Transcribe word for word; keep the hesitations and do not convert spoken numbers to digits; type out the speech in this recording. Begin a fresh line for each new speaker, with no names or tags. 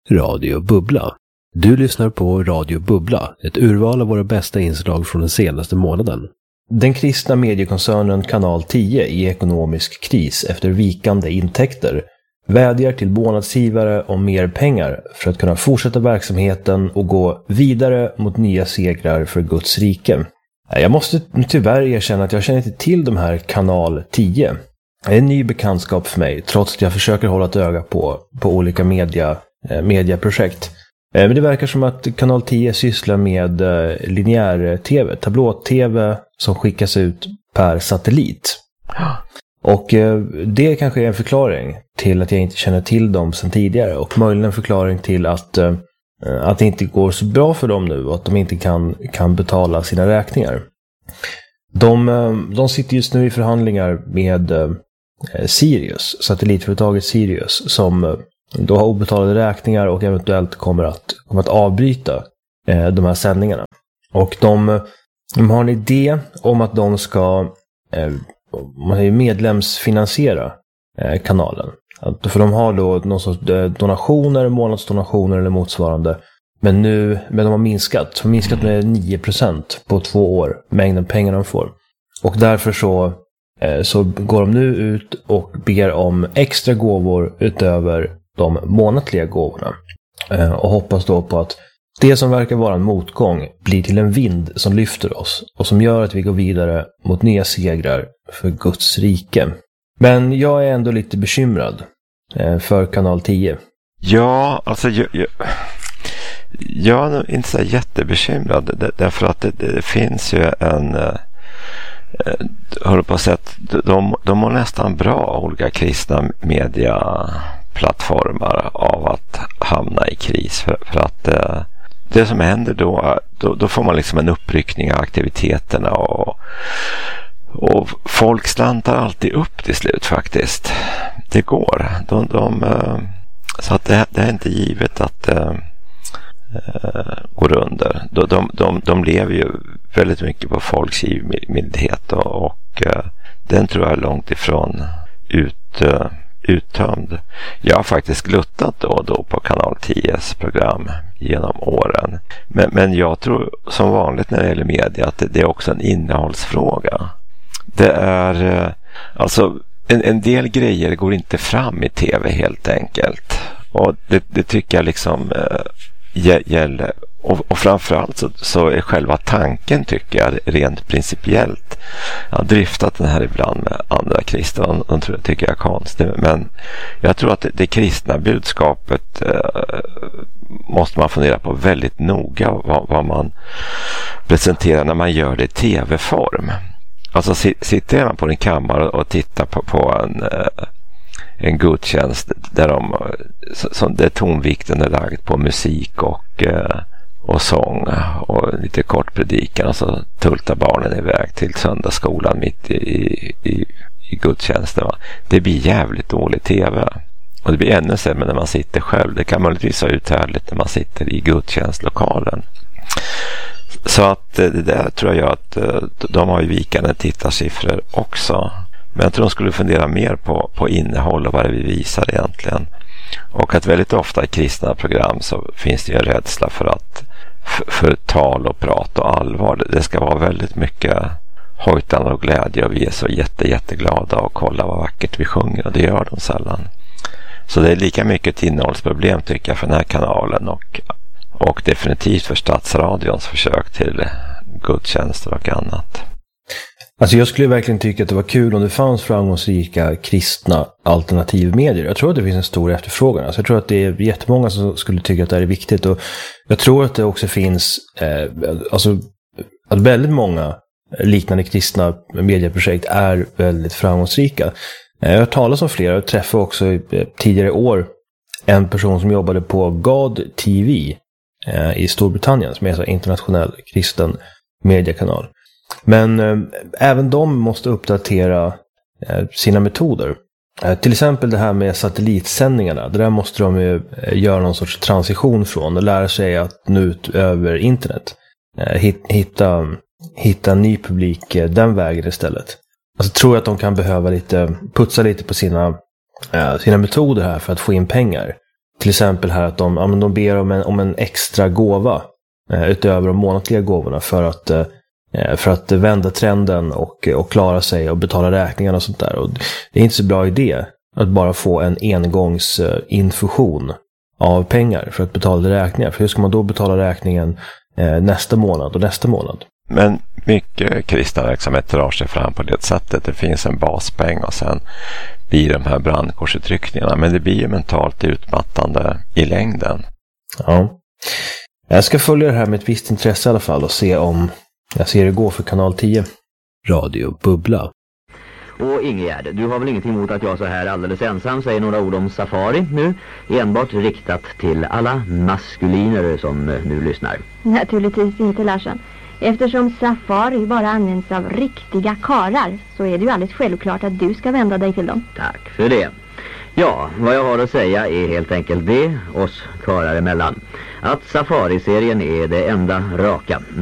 Radio Bubbla. Du lyssnar på Radio Bubbla, ett urval av våra bästa inslag från den senaste månaden. Den kristna mediekoncernen Kanal tio i ekonomisk kris efter vikande intäkter vädjar till månadsgivare om mer pengar för att kunna fortsätta verksamheten och gå vidare mot nya segrar för Guds rike. Jag måste tyvärr erkänna att jag känner inte till de här Kanal tio. Det är en ny bekantskap för mig, trots att jag försöker hålla ett öga på, på olika media, eh, mediaprojekt. Eh, men det verkar som att Kanal tio sysslar med eh, linjär-tv, tablå-tv som skickas ut per satellit. Och eh, det kanske är en förklaring till att jag inte känner till dem sedan tidigare. Och möjligen en förklaring till att, eh, att det inte går så bra för dem nu och att de inte kan, kan betala sina räkningar. De, eh, de sitter just nu i förhandlingar med eh, Sirius, satellitföretaget Sirius, som då har obetalade räkningar och eventuellt kommer att, kommer att avbryta eh, de här sändningarna. Och de, de har en idé om att de ska eh, medlemsfinansiera eh, kanalen. Att, för de har då någon sorts donationer, månadsdonationer eller motsvarande. Men nu, men de har minskat. De har minskat med nio procent på två år, mängden pengar de får. Och därför så så går de nu ut och ber om extra gåvor utöver de månatliga gåvorna. Och hoppas då på att det som verkar vara en motgång blir till en vind som lyfter oss och som gör att vi går vidare mot nya segrar för Guds rike. Men jag är ändå lite bekymrad för Kanal tio.
Ja, alltså jag, jag, jag är inte så jättebekymrad därför att det, det finns ju en... Hör på sätt, de, de mår nästan bra, olika kristna mediaplattformar, av att hamna i kris. För, för att eh, det som händer då, då, då får man liksom en uppryckning av aktiviteterna och, och folk slantar alltid upp till slut faktiskt. Det går. De, de, eh, så att det, det är inte givet att eh, går under. De, de, de, de lever ju väldigt mycket på folks givmildhet och, och uh, den tror jag är långt ifrån ut, uh, uttömd. Jag har faktiskt gluttat då och då på Kanal tios program genom åren. Men, men jag tror som vanligt när det gäller media att det, det är också en innehållsfråga. Det är uh, alltså en, en del grejer går inte fram i tv helt enkelt. Och det, det tycker jag liksom uh, gäller, och, och framförallt så, så är själva tanken, tycker jag, rent principiellt. Jag har driftat den här ibland med andra kristna, de, de tror jag tycker jag är konstigt, men jag tror att det, det kristna budskapet eh, måste man fundera på väldigt noga vad, vad man presenterar när man gör det i tv-form. Alltså sitter man på en kammare och tittar på, på en eh, en gudstjänst där de, som där tonvikten är lagd på musik och, och sång och lite kort predikan, och så tultar barnen iväg till söndagsskolan mitt i, i, i gudstjänsten. Det blir jävligt dålig tv. Och det blir ännu sämre när man sitter själv. Det kan möjligtvis vara uthärdligt när man sitter i gudstjänstlokalen. Så att det där tror jag att de har ju vikande tittarsiffror också. Men jag tror de skulle fundera mer på, på innehåll och vad det vi visar egentligen. Och att väldigt ofta i kristna program så finns det ju en rädsla för att för, för tal och prat och allvar. Det ska vara väldigt mycket hojtande och glädje, och vi är så jätte, jätteglada och kolla vad vackert vi sjunger, och det gör de sällan. Så det är lika mycket ett innehållsproblem, tycker jag, för den här kanalen och, och definitivt för Stadsradions försök till gudstjänster och annat.
Alltså jag skulle verkligen tycka att det var kul om det fanns framgångsrika kristna alternativmedier. Jag tror att det finns en stor efterfrågan. Alltså jag tror att det är jättemånga som skulle tycka att det är viktigt. Och jag tror att det också finns eh, alltså, att väldigt många liknande kristna medieprojekt är väldigt framgångsrika. Jag har talat om flera och träffade också eh, tidigare år en person som jobbade på God T V eh, i Storbritannien, som är en internationell kristen mediekanal. Men eh, även de måste uppdatera eh, sina metoder. Eh, till exempel det här med satellitsändningarna. Det där måste de ju eh, göra någon sorts transition från och lära sig att nå ut över internet. Eh, hit, hitta, hitta en ny publik eh, den vägen istället. Alltså tror jag att de kan behöva lite, putsa lite på sina, eh, sina metoder här för att få in pengar till exempel här att de, ja, men de ber om en, om en extra gåva eh, utöver de månatliga gåvorna för att, eh, för att vända trenden och, och klara sig och betala räkningarna och sånt där. Och det är inte så bra idé att bara få en engångsinfusion av pengar för att betala räkningar. För hur ska man då betala räkningen eh, nästa månad och nästa månad?
Men mycket kristna verksamhet drar sig fram på det sättet. Det finns en baspeng och sen blir de här brandkorsutryckningarna. Men det blir ju mentalt utmattande i längden.
Ja. Jag ska följa det här med ett visst intresse i alla fall och se om jag ser det gå för kanal tio. Radio Bubbla.
Och Ingegärd, du har väl ingenting emot att jag så här alldeles ensam säger några ord om Safari nu? Enbart riktat till alla maskuliner som nu lyssnar.
Naturligtvis inte, Larsson. Eftersom Safari bara används av riktiga karar så är det ju alldeles självklart att du ska vända dig till dem.
Tack för det. Ja, vad jag har att säga är helt enkelt det, oss karar emellan, att Safari-serien är det enda raka.